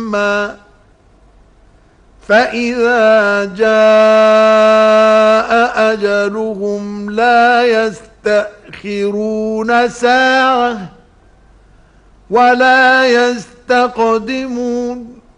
مسمى فإذا جاء أجلهم لا يستأخرون ساعة ولا يستقدمون.